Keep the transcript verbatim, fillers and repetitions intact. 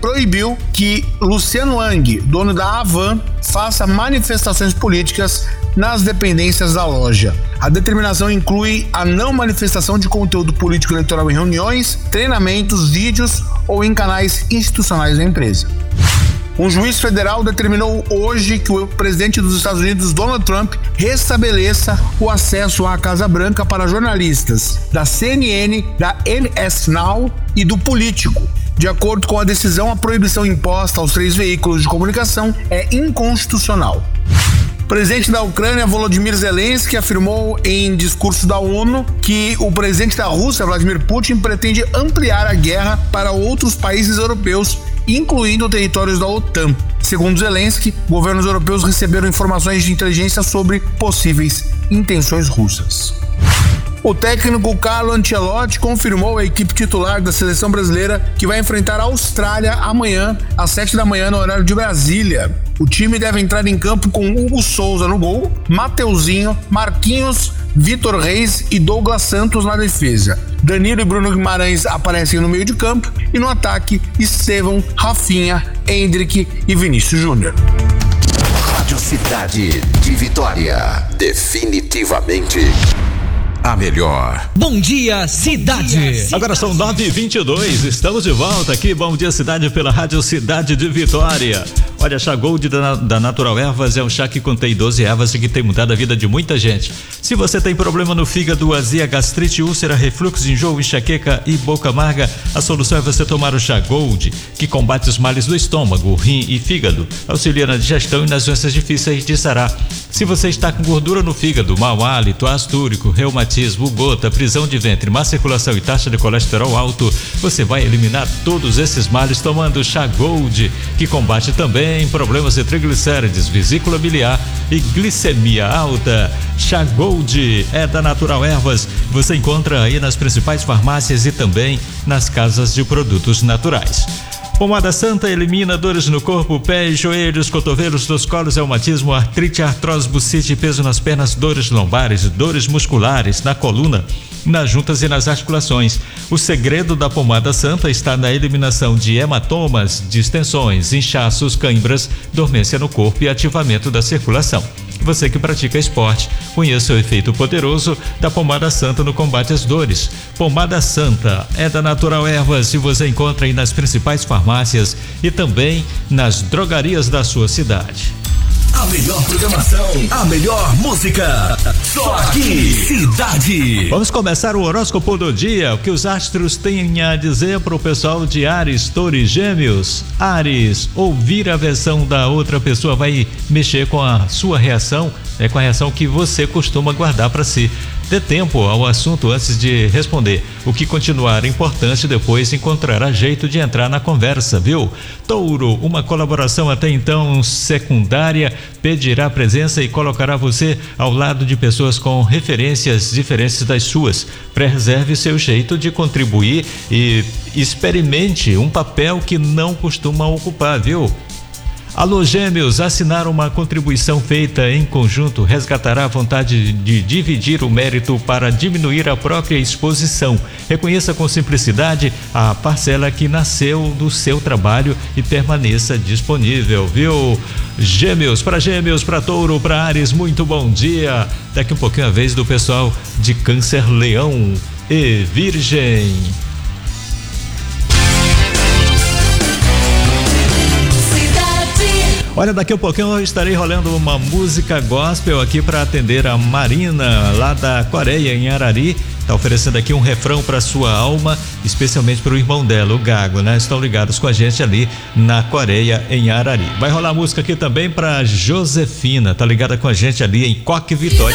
proibiu que Luciano Hang, dono da Havan, faça manifestações políticas nas dependências da loja. A determinação inclui a não manifestação de conteúdo político eleitoral em reuniões, treinamentos, vídeos ou em canais institucionais da empresa. Um juiz federal determinou hoje que o presidente dos Estados Unidos, Donald Trump, restabeleça o acesso à Casa Branca para jornalistas da C N N, da N S Now e do Político. De acordo com a decisão, a proibição imposta aos três veículos de comunicação é inconstitucional. O presidente da Ucrânia, Volodymyr Zelensky, afirmou em discurso da ONU que o presidente da Rússia, Vladimir Putin, pretende ampliar a guerra para outros países europeus, incluindo territórios da OTAN. Segundo Zelensky, governos europeus receberam informações de inteligência sobre possíveis intenções russas. O técnico Carlo Ancelotti confirmou a equipe titular da seleção brasileira que vai enfrentar a Austrália amanhã, às sete da manhã, no horário de Brasília. O time deve entrar em campo com Hugo Souza no gol, Mateuzinho, Marquinhos, Vitor Reis e Douglas Santos na defesa. Danilo e Bruno Guimarães aparecem no meio de campo e no ataque, Estevão, Rafinha, Endrick e Vinícius Júnior. Rádio Cidade de Vitória. Definitivamente a melhor. Bom dia, cidade. Agora são nove e vinte e dois, estamos de volta aqui. Bom dia, cidade, pela Rádio Cidade de Vitória. Olha, chá Gold da, da Natural Ervas é um chá que contém doze ervas e que tem mudado a vida de muita gente. Se você tem problema no fígado, azia, gastrite, úlcera, refluxo, enjoo, enxaqueca e boca amarga, a solução é você tomar o chá Gold, que combate os males do estômago, rim e fígado, auxilia na digestão e nas doenças difíceis de sarar. Se você está com gordura no fígado, mau hálito, ácido úrico, reumatismo, gota, prisão de ventre, má circulação e taxa de colesterol alto, você vai eliminar todos esses males tomando chá Gold, que combate também problemas de triglicérides, vesícula biliar e glicemia alta. Chá Gold é da Natural Ervas. Você encontra aí nas principais farmácias e também nas casas de produtos naturais. Pomada Santa elimina dores no corpo, pés, joelhos, cotovelos, dos colos, reumatismo, artrite, artrose, bucite, peso nas pernas, dores lombares, dores musculares, na coluna, nas juntas e nas articulações. O segredo da Pomada Santa está na eliminação de hematomas, distensões, inchaços, cãibras, dormência no corpo e ativamento da circulação. Você que pratica esporte, conheça o efeito poderoso da Pomada Santa no combate às dores. Pomada Santa é da Natural Ervas e você encontra aí nas principais farmácias e também nas drogarias da sua cidade. A melhor programação, a melhor música, só aqui, Cidade. Vamos começar o horóscopo do dia, o que os astros têm a dizer para o pessoal de Áries, Touro e Gêmeos. Áries, ouvir a versão da outra pessoa vai mexer com a sua reação, é com a reação que você costuma guardar para si. Dê tempo ao assunto antes de responder. O que continuar importante depois encontrará jeito de entrar na conversa, viu? Touro, uma colaboração até então secundária pedirá presença e colocará você ao lado de pessoas com referências diferentes das suas. Preserve seu jeito de contribuir e experimente um papel que não costuma ocupar, viu? Alô, Gêmeos, assinar uma contribuição feita em conjunto resgatará a vontade de dividir o mérito para diminuir a própria exposição. Reconheça com simplicidade a parcela que nasceu do seu trabalho e permaneça disponível, viu? Gêmeos, para Gêmeos, para Touro, para Áries, muito bom dia. Daqui um pouquinho a vez do pessoal de Câncer, Leão e Virgem. Olha, daqui a pouquinho eu estarei rolando uma música gospel aqui para atender a Marina, lá da Coreia, em Arari. Tá oferecendo aqui um refrão para sua alma, especialmente para o irmão dela, o Gago, né? Estão ligados com a gente ali na Coreia, em Arari. Vai rolar música aqui também para Josefina, tá ligada com a gente ali em Coque Vitória.